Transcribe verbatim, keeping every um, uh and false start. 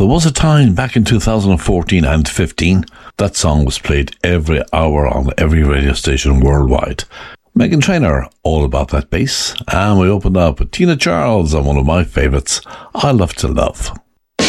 There was a time back in two thousand fourteen and fifteen that song was played every hour on every radio station worldwide. Meghan Trainor, All About That Bass, and we opened up with Tina Charles on one of my favourites, I Love to Love.